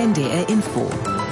NDR Info.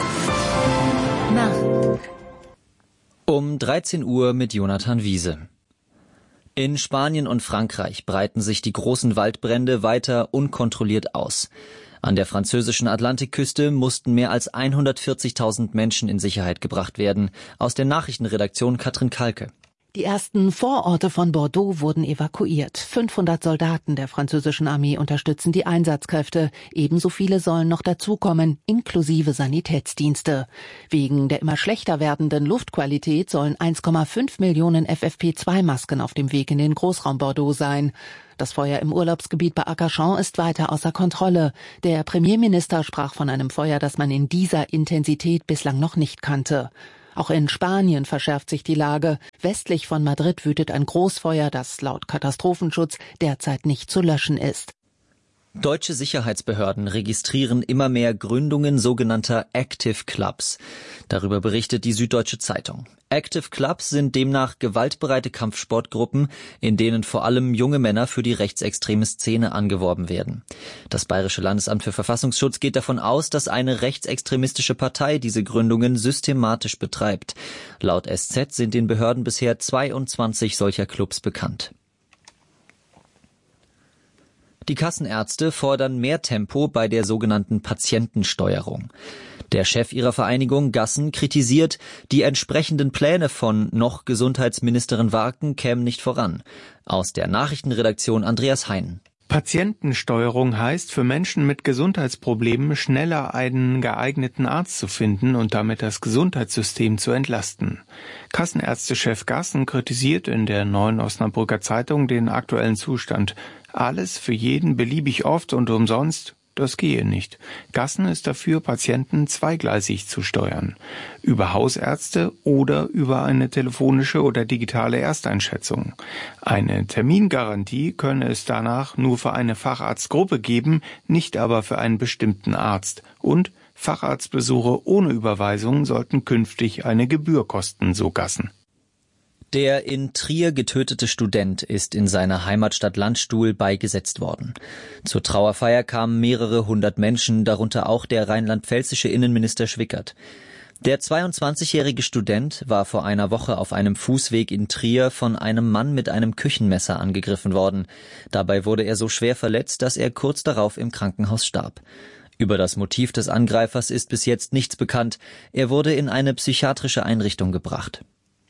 Um 13 Uhr mit Jonathan Wiese. In Spanien und Frankreich breiten sich die großen Waldbrände weiter unkontrolliert aus. An der französischen Atlantikküste mussten mehr als 140.000 Menschen in Sicherheit gebracht werden. Aus der Nachrichtenredaktion Katrin Kalke. Die ersten Vororte von Bordeaux wurden evakuiert. 500 Soldaten der französischen Armee unterstützen die Einsatzkräfte. Ebenso viele sollen noch dazukommen, inklusive Sanitätsdienste. Wegen der immer schlechter werdenden Luftqualität sollen 1,5 Millionen FFP2-Masken auf dem Weg in den Großraum Bordeaux sein. Das Feuer im Urlaubsgebiet bei Arcachon ist weiter außer Kontrolle. Der Premierminister sprach von einem Feuer, das man in dieser Intensität bislang noch nicht kannte. Auch in Spanien verschärft sich die Lage. Westlich von Madrid wütet ein Großfeuer, das laut Katastrophenschutz derzeit nicht zu löschen ist. Deutsche Sicherheitsbehörden registrieren immer mehr Gründungen sogenannter Active Clubs. Darüber berichtet die Süddeutsche Zeitung. Active Clubs sind demnach gewaltbereite Kampfsportgruppen, in denen vor allem junge Männer für die rechtsextreme Szene angeworben werden. Das Bayerische Landesamt für Verfassungsschutz geht davon aus, dass eine rechtsextremistische Partei diese Gründungen systematisch betreibt. Laut SZ sind den Behörden bisher 22 solcher Clubs bekannt. Die Kassenärzte fordern mehr Tempo bei der sogenannten Patientensteuerung. Der Chef ihrer Vereinigung, Gassen, kritisiert, die entsprechenden Pläne von noch Gesundheitsministerin Warken kämen nicht voran. Aus der Nachrichtenredaktion Andreas Hein. Patientensteuerung heißt, für Menschen mit Gesundheitsproblemen schneller einen geeigneten Arzt zu finden und damit das Gesundheitssystem zu entlasten. Kassenärztechef Gassen kritisiert in der Neuen Osnabrücker Zeitung den aktuellen Zustand. Alles für jeden beliebig oft und umsonst, das gehe nicht. Gassen ist dafür, Patienten zweigleisig zu steuern. Über Hausärzte oder über eine telefonische oder digitale Ersteinschätzung. Eine Termingarantie könne es danach nur für eine Facharztgruppe geben, nicht aber für einen bestimmten Arzt. Und Facharztbesuche ohne Überweisung sollten künftig eine Gebühr kosten, so Gassen. Der in Trier getötete Student ist in seiner Heimatstadt Landstuhl beigesetzt worden. Zur Trauerfeier kamen mehrere hundert Menschen, darunter auch der rheinland-pfälzische Innenminister Schwickert. Der 22-jährige Student war vor einer Woche auf einem Fußweg in Trier von einem Mann mit einem Küchenmesser angegriffen worden. Dabei wurde er so schwer verletzt, dass er kurz darauf im Krankenhaus starb. Über das Motiv des Angreifers ist bis jetzt nichts bekannt. Er wurde in eine psychiatrische Einrichtung gebracht.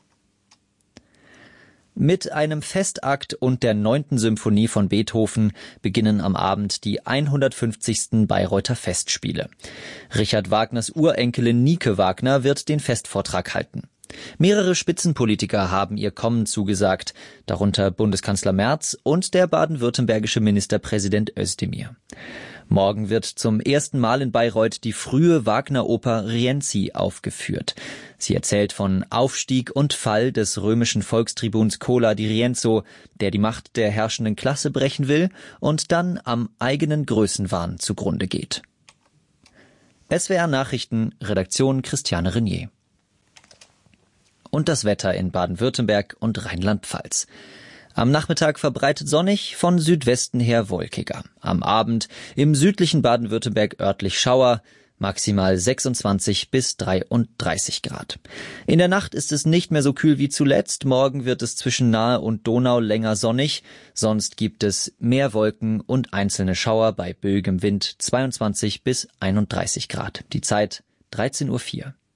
Mit einem Festakt und der 9. Symphonie von Beethoven beginnen am Abend die 150. Bayreuther Festspiele. Richard Wagners Urenkelin Nike Wagner wird den Festvortrag halten. Mehrere Spitzenpolitiker haben ihr Kommen zugesagt, darunter Bundeskanzler Merz und der baden-württembergische Ministerpräsident Özdemir. Morgen wird zum ersten Mal in Bayreuth die frühe Wagner-Oper Rienzi aufgeführt. Sie erzählt von Aufstieg und Fall des römischen Volkstribuns Cola di Rienzo, der die Macht der herrschenden Klasse brechen will und dann am eigenen Größenwahn zugrunde geht. SWR Nachrichten, Redaktion Christiane Renier. Und das Wetter in Baden-Württemberg und Rheinland-Pfalz. Am Nachmittag verbreitet sonnig, von Südwesten her wolkiger. Am Abend im südlichen Baden-Württemberg örtlich Schauer, maximal 26 bis 33 Grad. In der Nacht ist es nicht mehr so kühl wie zuletzt. Morgen wird es zwischen Nahe und Donau länger sonnig. Sonst gibt es mehr Wolken und einzelne Schauer bei böigem Wind 22 bis 31 Grad. Die Zeit 13:04 Uhr.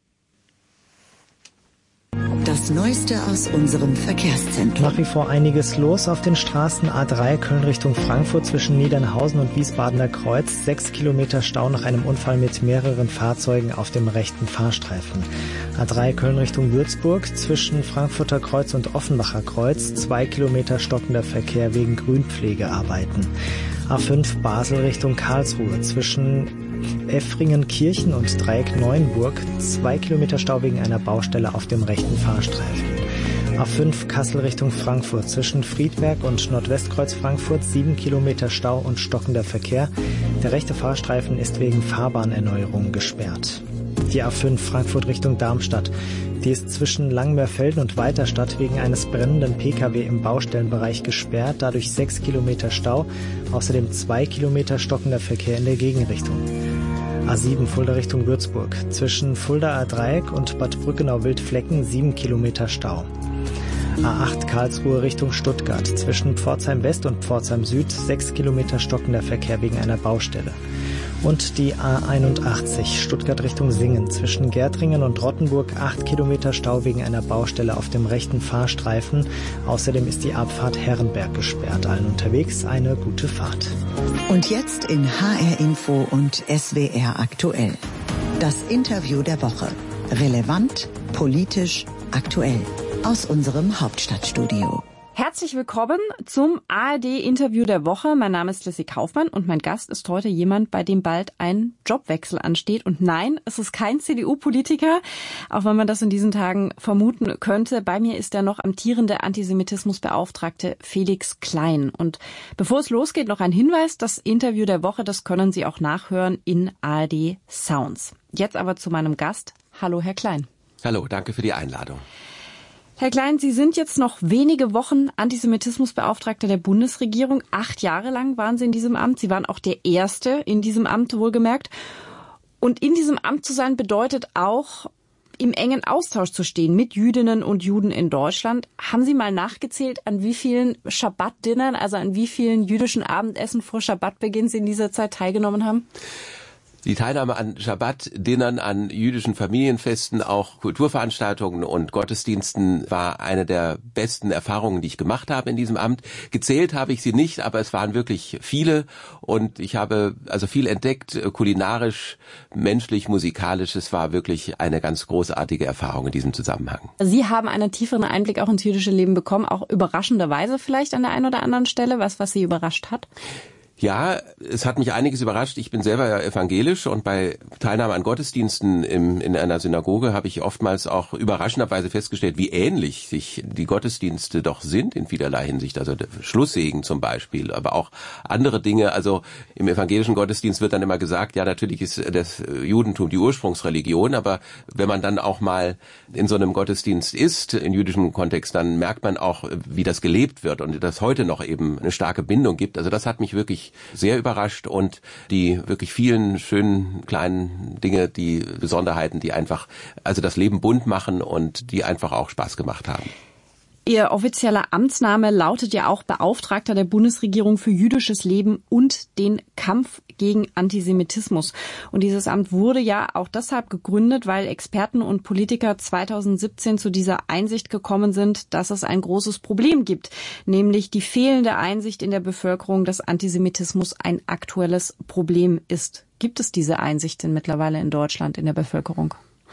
Das Neueste aus unserem Verkehrszentrum. Nach wie vor einiges los auf den Straßen. A3 Köln Richtung Frankfurt zwischen Niedernhausen und Wiesbadener Kreuz. 6 Kilometer Stau nach einem Unfall mit mehreren Fahrzeugen auf dem rechten Fahrstreifen. A3 Köln Richtung Würzburg zwischen Frankfurter Kreuz und Offenbacher Kreuz. 2 Kilometer stockender Verkehr wegen Grünpflegearbeiten. A5 Basel Richtung Karlsruhe zwischen Effringen-Kirchen und Dreieck Neuenburg, 2 Kilometer Stau wegen einer Baustelle auf dem rechten Fahrstreifen. A5 Kassel Richtung Frankfurt zwischen Friedberg und Nordwestkreuz Frankfurt, 7 Kilometer Stau und stockender Verkehr. Der rechte Fahrstreifen ist wegen Fahrbahnerneuerung gesperrt. Die A5 Frankfurt Richtung Darmstadt. Die ist zwischen Langmeerfelden und Weiterstadt wegen eines brennenden Pkw im Baustellenbereich gesperrt, dadurch 6 Kilometer Stau, außerdem 2 Kilometer stockender Verkehr in der Gegenrichtung. A7 Fulda Richtung Würzburg. Zwischen Fulda A-Dreieck und Bad Brückenau-Wildflecken 7 Kilometer Stau. A8 Karlsruhe Richtung Stuttgart. Zwischen Pforzheim West und Pforzheim Süd 6 Kilometer stockender Verkehr wegen einer Baustelle. Und die A81 Stuttgart Richtung Singen. Zwischen Gärtringen und Rottenburg 8 Kilometer Stau wegen einer Baustelle auf dem rechten Fahrstreifen. Außerdem ist die Abfahrt Herrenberg gesperrt. Allen unterwegs eine gute Fahrt. Und jetzt in HR Info und SWR aktuell. Das Interview der Woche. Relevant, politisch, aktuell. Aus unserem Hauptstadtstudio. Herzlich willkommen zum ARD-Interview der Woche. Mein Name ist Lissy Kaufmann und mein Gast ist heute jemand, bei dem bald ein Jobwechsel ansteht. Und nein, es ist kein CDU-Politiker, auch wenn man das in diesen Tagen vermuten könnte. Bei mir ist der noch amtierende Antisemitismusbeauftragte Felix Klein. Und bevor es losgeht, noch ein Hinweis. Das Interview der Woche, das können Sie auch nachhören in ARD Sounds. Jetzt aber zu meinem Gast. Hallo, Herr Klein. Hallo, danke für die Einladung. Herr Klein, Sie sind jetzt noch wenige Wochen Antisemitismusbeauftragter der Bundesregierung. 8 Jahre lang waren Sie in diesem Amt. Sie waren auch der Erste in diesem Amt, wohlgemerkt. Und in diesem Amt zu sein bedeutet auch, im engen Austausch zu stehen mit Jüdinnen und Juden in Deutschland. Haben Sie mal nachgezählt, an wie vielen Schabbat-Dinnern, also an wie vielen jüdischen Abendessen vor Schabbatbeginn Sie in dieser Zeit teilgenommen haben? Die Teilnahme an Schabbat-Dinnern, an jüdischen Familienfesten, auch Kulturveranstaltungen und Gottesdiensten war eine der besten Erfahrungen, die ich gemacht habe in diesem Amt. Gezählt habe ich sie nicht, aber es waren wirklich viele und ich habe also viel entdeckt, kulinarisch, menschlich, musikalisch. Es war wirklich eine ganz großartige Erfahrung in diesem Zusammenhang. Sie haben einen tieferen Einblick auch ins jüdische Leben bekommen, auch überraschenderweise vielleicht an der einen oder anderen Stelle, was Sie überrascht hat? Ja, es hat mich einiges überrascht. Ich bin selber ja evangelisch und bei Teilnahme an Gottesdiensten in einer Synagoge habe ich oftmals auch überraschenderweise festgestellt, wie ähnlich sich die Gottesdienste doch sind in vielerlei Hinsicht. Also der Schlusssegen zum Beispiel, aber auch andere Dinge. Also im evangelischen Gottesdienst wird dann immer gesagt, ja, natürlich ist das Judentum die Ursprungsreligion, aber wenn man dann auch mal in so einem Gottesdienst ist, in jüdischem Kontext, dann merkt man auch, wie das gelebt wird und dass heute noch eben eine starke Bindung gibt. Also das hat mich wirklich sehr überrascht und die wirklich vielen schönen kleinen Dinge, die Besonderheiten, die einfach also das Leben bunt machen und die einfach auch Spaß gemacht haben. Ihr offizieller Amtsname lautet ja auch Beauftragter der Bundesregierung für jüdisches Leben und den Kampf gegen Antisemitismus. Und dieses Amt wurde ja auch deshalb gegründet, weil Experten und Politiker 2017 zu dieser Einsicht gekommen sind, dass es ein großes Problem gibt, nämlich die fehlende Einsicht in der Bevölkerung, dass Antisemitismus ein aktuelles Problem ist. Gibt es diese Einsicht denn mittlerweile in Deutschland in der Bevölkerung?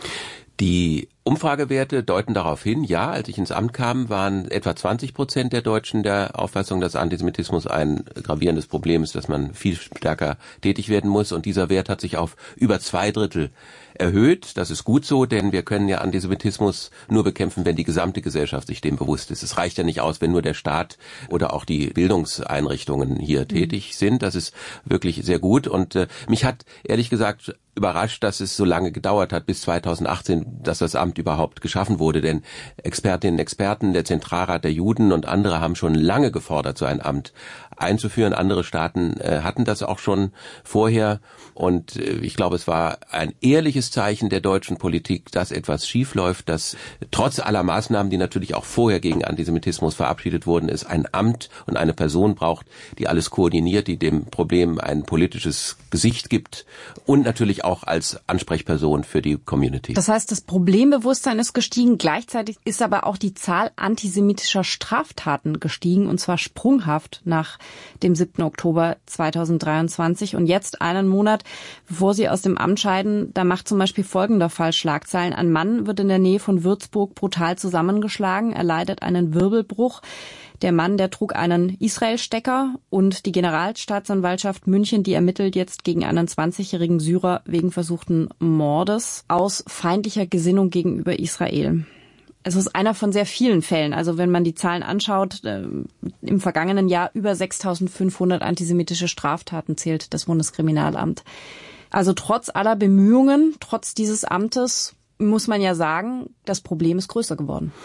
Die Umfragewerte deuten darauf hin, ja, als ich ins Amt kam, waren etwa 20% der Deutschen der Auffassung, dass Antisemitismus ein gravierendes Problem ist, dass man viel stärker tätig werden muss. Und dieser Wert hat sich auf über 2/3 erhöht. Das ist gut so, denn wir können ja Antisemitismus nur bekämpfen, wenn die gesamte Gesellschaft sich dem bewusst ist. Es reicht ja nicht aus, wenn nur der Staat oder auch die Bildungseinrichtungen hier tätig sind. Das ist wirklich sehr gut. Und mich hat ehrlich gesagt überrascht, dass es so lange gedauert hat, bis 2018, dass das Amt überhaupt geschaffen wurde. Denn Expertinnen und Experten, der Zentralrat der Juden und andere haben schon lange gefordert, so ein Amt einzuführen. Andere Staaten hatten das auch schon vorher. Und ich glaube, es war ein ehrliches Zeichen der deutschen Politik, dass etwas schiefläuft, dass trotz aller Maßnahmen, die natürlich auch vorher gegen Antisemitismus verabschiedet wurden, es ein Amt und eine Person braucht, die alles koordiniert, die dem Problem ein politisches Gesicht gibt und natürlich auch als Ansprechperson für die Community. Das heißt, das Problembewusstsein ist gestiegen, gleichzeitig ist aber auch die Zahl antisemitischer Straftaten gestiegen, und zwar sprunghaft nach dem 7. Oktober 2023. Und jetzt, einen Monat bevor Sie aus dem Amt scheiden, da macht zum Beispiel folgender Fall Schlagzeilen. Ein Mann wird in der Nähe von Würzburg brutal zusammengeschlagen, er leidet einen Wirbelbruch. Der Mann, der trug einen Israel-Stecker, und die Generalstaatsanwaltschaft München, die ermittelt jetzt gegen einen 20-jährigen Syrer wegen versuchten Mordes aus feindlicher Gesinnung gegenüber Israel. Es ist einer von sehr vielen Fällen. Also wenn man die Zahlen anschaut, im vergangenen Jahr über 6.500 antisemitische Straftaten zählt das Bundeskriminalamt. Also trotz aller Bemühungen, trotz dieses Amtes, muss man ja sagen, das Problem ist größer geworden.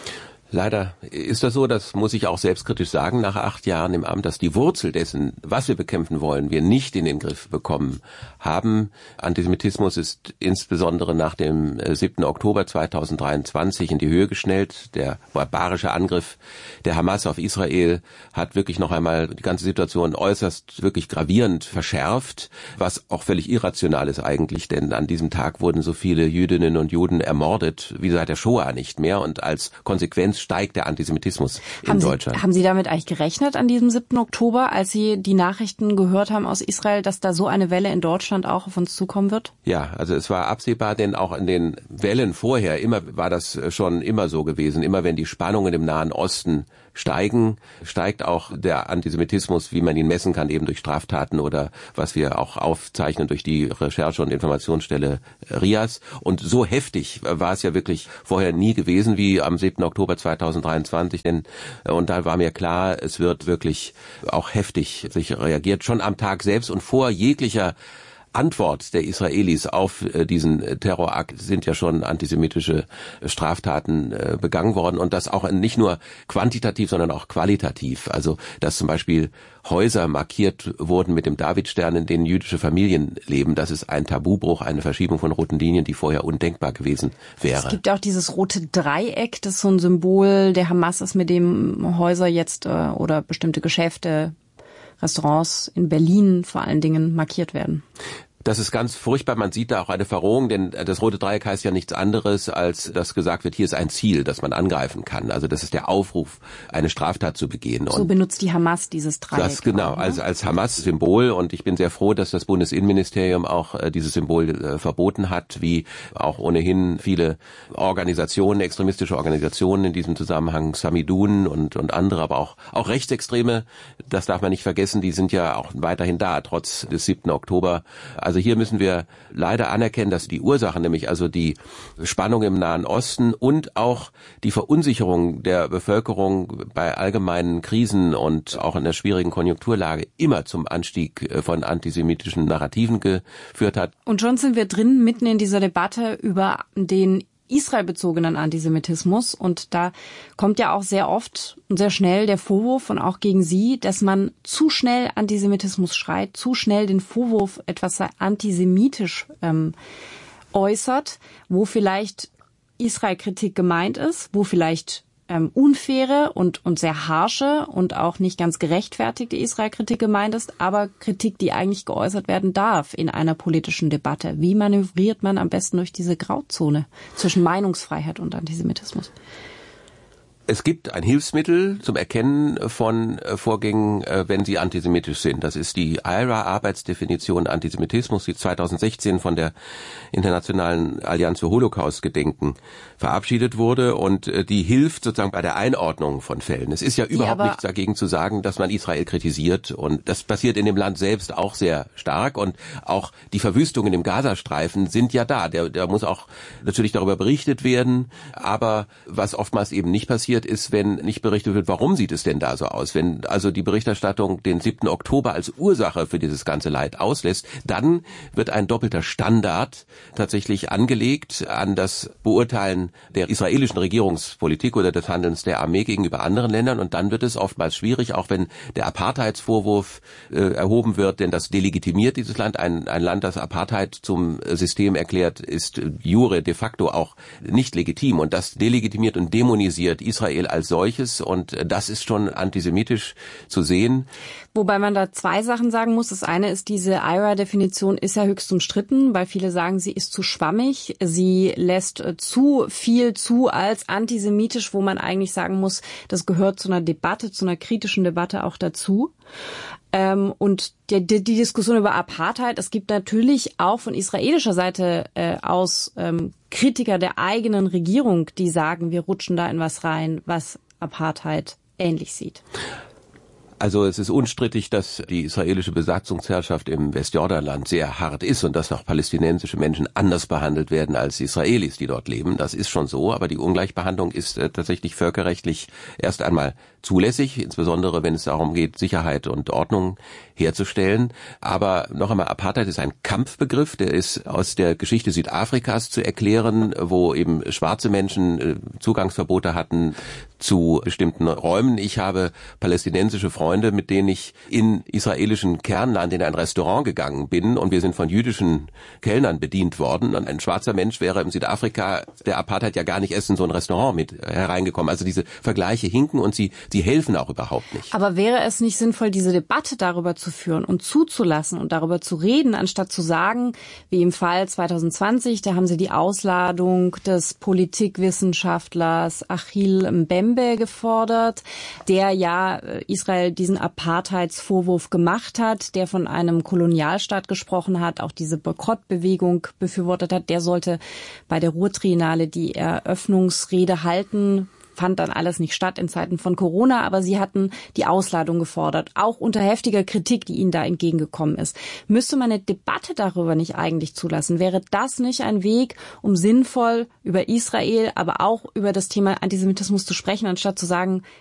Leider ist das so, das muss ich auch selbstkritisch sagen, nach 8 Jahren im Amt, dass die Wurzel dessen, was wir bekämpfen wollen, wir nicht in den Griff bekommen haben. Antisemitismus ist insbesondere nach dem 7. Oktober 2023 in die Höhe geschnellt. Der barbarische Angriff der Hamas auf Israel hat wirklich noch einmal die ganze Situation äußerst wirklich gravierend verschärft, was auch völlig irrational ist eigentlich, denn an diesem Tag wurden so viele Jüdinnen und Juden ermordet wie seit der Shoah nicht mehr, und als Konsequenz steigt der Antisemitismus in Deutschland. Haben Sie damit eigentlich gerechnet an diesem 7. Oktober, als Sie die Nachrichten gehört haben aus Israel, dass da so eine Welle in Deutschland auch auf uns zukommen wird? Ja, also es war absehbar, denn auch in den Wellen vorher war das schon immer so gewesen. Immer wenn die Spannungen im Nahen Osten steigen, steigt auch der Antisemitismus, wie man ihn messen kann, eben durch Straftaten oder was wir auch aufzeichnen durch die Recherche- und Informationsstelle RIAS. Und so heftig war es ja wirklich vorher nie gewesen wie am 7. Oktober 2023. Und da war mir klar, es wird wirklich auch heftig sich reagiert, schon am Tag selbst und vor jeglicher Antwort der Israelis auf diesen Terrorakt sind ja schon antisemitische Straftaten begangen worden, und das auch nicht nur quantitativ, sondern auch qualitativ. Also, dass zum Beispiel Häuser markiert wurden mit dem Davidstern, in denen jüdische Familien leben, das ist ein Tabubruch, eine Verschiebung von roten Linien, die vorher undenkbar gewesen wäre. Es gibt auch dieses rote Dreieck, das so ein Symbol der Hamas ist, mit dem Häuser jetzt oder bestimmte Geschäfte, Restaurants in Berlin vor allen Dingen markiert werden. Das ist ganz furchtbar. Man sieht da auch eine Verrohung, denn das rote Dreieck heißt ja nichts anderes, als dass gesagt wird, hier ist ein Ziel, das man angreifen kann. Also das ist der Aufruf, eine Straftat zu begehen. So benutzt die Hamas dieses Dreieck. Das genau, als Hamas-Symbol. Und ich bin sehr froh, dass das Bundesinnenministerium auch dieses Symbol verboten hat, wie auch ohnehin viele Organisationen, extremistische Organisationen in diesem Zusammenhang, Samidun und andere, aber auch Rechtsextreme, das darf man nicht vergessen, die sind ja auch weiterhin da, trotz des 7. Oktober. Also hier müssen wir leider anerkennen, dass die Ursachen, nämlich also die Spannung im Nahen Osten und auch die Verunsicherung der Bevölkerung bei allgemeinen Krisen und auch in der schwierigen Konjunkturlage immer zum Anstieg von antisemitischen Narrativen geführt hat. Und schon sind wir drin, mitten in dieser Debatte über den israelbezogenen Antisemitismus. Und da kommt ja auch sehr oft und sehr schnell der Vorwurf, und auch gegen Sie, dass man zu schnell Antisemitismus schreit, zu schnell den Vorwurf, etwas sei antisemitisch äußert, wo vielleicht Israel-Kritik gemeint ist, wo vielleicht unfaire und sehr harsche und auch nicht ganz gerechtfertigte Israel-Kritik gemeint ist, aber Kritik, die eigentlich geäußert werden darf in einer politischen Debatte. Wie manövriert man am besten durch diese Grauzone zwischen Meinungsfreiheit und Antisemitismus? Es gibt ein Hilfsmittel zum Erkennen von Vorgängen, wenn sie antisemitisch sind. Das ist die IHRA-Arbeitsdefinition Antisemitismus, die 2016 von der Internationalen Allianz für Holocaust-Gedenken verabschiedet wurde, und die hilft sozusagen bei der Einordnung von Fällen. Es ist ja überhaupt nichts dagegen zu sagen, dass man Israel kritisiert, und das passiert in dem Land selbst auch sehr stark, und auch die Verwüstungen im Gazastreifen sind ja da. Der muss auch natürlich darüber berichtet werden, aber was oftmals eben nicht passiert, ist, wenn nicht berichtet wird, warum sieht es denn da so aus? Wenn also die Berichterstattung den 7. Oktober als Ursache für dieses ganze Leid auslässt, dann wird ein doppelter Standard tatsächlich angelegt an das Beurteilen der israelischen Regierungspolitik oder des Handelns der Armee gegenüber anderen Ländern, und dann wird es oftmals schwierig, auch wenn der Apartheidsvorwurf erhoben wird, denn das delegitimiert dieses Land. Ein Land, das Apartheid zum System erklärt, ist jure de facto auch nicht legitim, und das delegitimiert und dämonisiert Israel als solches, und das ist schon antisemitisch zu sehen. Wobei man da zwei Sachen sagen muss. Das eine ist, diese IHRA-Definition ist ja höchst umstritten, weil viele sagen, sie ist zu schwammig, sie lässt zu viel zu als antisemitisch, wo man eigentlich sagen muss, das gehört zu einer Debatte, zu einer kritischen Debatte auch dazu. Und die Diskussion über Apartheid, es gibt natürlich auch von israelischer Seite aus Kritiker der eigenen Regierung, die sagen, wir rutschen da in was rein, was Apartheid ähnlich sieht. Also es ist unstrittig, dass die israelische Besatzungsherrschaft im Westjordanland sehr hart ist und dass auch palästinensische Menschen anders behandelt werden als die Israelis, die dort leben. Das ist schon so, aber die Ungleichbehandlung ist tatsächlich völkerrechtlich erst einmal zulässig, insbesondere wenn es darum geht, Sicherheit und Ordnung herzustellen. Aber noch einmal, Apartheid ist ein Kampfbegriff, der ist aus der Geschichte Südafrikas zu erklären, wo eben schwarze Menschen Zugangsverbote hatten zu bestimmten Räumen. Ich habe palästinensische Freunde, mit denen ich in israelischen Kernland in ein Restaurant gegangen bin und wir sind von jüdischen Kellnern bedient worden. Und ein schwarzer Mensch wäre in Südafrika der Apartheid ja gar nicht erst in so ein Restaurant mit hereingekommen. Also diese Vergleiche hinken und sie helfen auch überhaupt nicht. Aber wäre es nicht sinnvoll, diese Debatte darüber zu führen und zuzulassen und darüber zu reden, anstatt zu sagen, wie im Fall 2020, da haben sie die Ausladung des Politikwissenschaftlers Achille Mbembe gefordert, der ja Israel diesen Apartheidsvorwurf gemacht hat, der von einem Kolonialstaat gesprochen hat, auch diese Boykottbewegung befürwortet hat. Der sollte bei der Ruhr-Triennale die Eröffnungsrede halten. Fand dann alles nicht statt in Zeiten von Corona, aber sie hatten die Ausladung gefordert, auch unter heftiger Kritik, die ihnen da entgegengekommen ist. Müsste man eine Debatte darüber nicht eigentlich zulassen? Wäre das nicht ein Weg, um sinnvoll über Israel, aber auch über das Thema Antisemitismus zu sprechen, anstatt zu sagen,